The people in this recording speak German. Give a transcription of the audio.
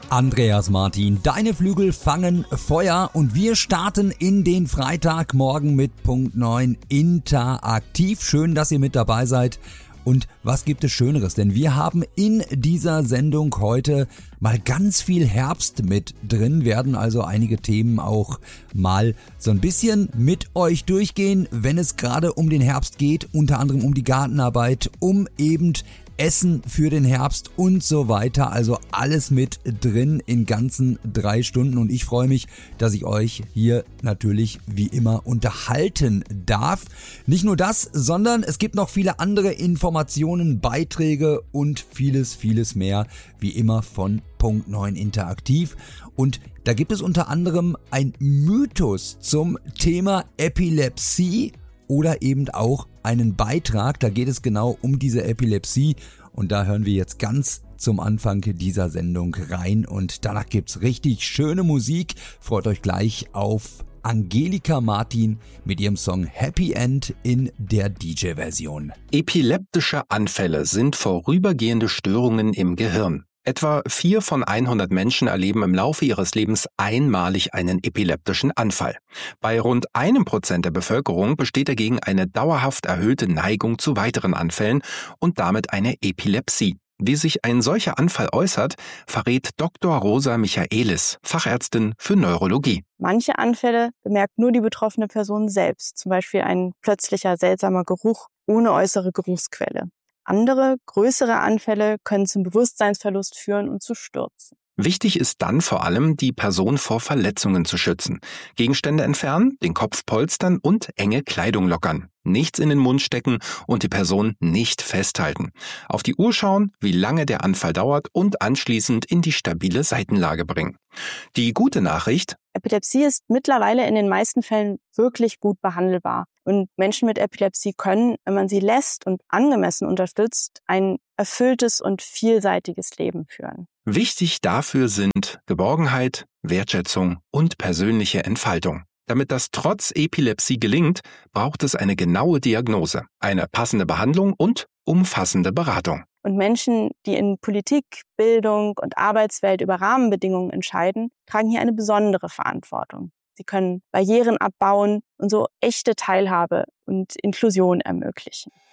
Andreas Martin, deine Flügel fangen Feuer und wir starten in den Freitagmorgen mit Punkt 9 interaktiv. Schön, dass ihr mit dabei seid. Und was gibt es Schöneres? Denn wir haben in dieser Sendung heute mal ganz viel Herbst mit drin, werden also einige Themen auch mal so ein bisschen mit euch durchgehen, wenn es gerade um den Herbst geht, unter anderem um die Gartenarbeit, um eben Essen für den Herbst und so weiter. Also alles mit drin in ganzen 3 Stunden und ich freue mich, dass ich euch hier natürlich wie immer unterhalten darf. Nicht nur das, sondern es gibt noch viele andere Informationen, Beiträge und vieles mehr, wie immer von Punkt 9 interaktiv. Und da gibt es unter anderem ein Mythos zum Thema Epilepsie oder eben auch einen Beitrag, da geht es genau um diese Epilepsie und da hören wir jetzt ganz zum Anfang dieser Sendung rein und danach gibt's richtig schöne Musik. Freut euch gleich auf Angelika Martin mit ihrem Song Happy End in der DJ-Version. Epileptische Anfälle sind vorübergehende Störungen im Gehirn. Etwa 4 von 100 Menschen erleben im Laufe ihres Lebens einmalig einen epileptischen Anfall. Bei rund 1% der Bevölkerung besteht dagegen eine dauerhaft erhöhte Neigung zu weiteren Anfällen und damit eine Epilepsie. Wie sich ein solcher Anfall äußert, verrät Dr. Rosa Michaelis, Fachärztin für Neurologie. Manche Anfälle bemerkt nur die betroffene Person selbst, zum Beispiel ein plötzlicher seltsamer Geruch ohne äußere Geruchsquelle. Andere, größere Anfälle können zum Bewusstseinsverlust führen und zu Stürzen. Wichtig ist dann vor allem, die Person vor Verletzungen zu schützen. Gegenstände entfernen, den Kopf polstern und enge Kleidung lockern. Nichts in den Mund stecken und die Person nicht festhalten. Auf die Uhr schauen, wie lange der Anfall dauert und anschließend in die stabile Seitenlage bringen. Die gute Nachricht: Epilepsie ist mittlerweile in den meisten Fällen wirklich gut behandelbar. Und Menschen mit Epilepsie können, wenn man sie lässt und angemessen unterstützt, ein erfülltes und vielseitiges Leben führen. Wichtig dafür sind Geborgenheit, Wertschätzung und persönliche Entfaltung. Damit das trotz Epilepsie gelingt, braucht es eine genaue Diagnose, eine passende Behandlung und umfassende Beratung. Und Menschen, die in Politik, Bildung und Arbeitswelt über Rahmenbedingungen entscheiden, tragen hier eine besondere Verantwortung. Sie können Barrieren abbauen und so echte Teilhabe und Inklusion ermöglichen.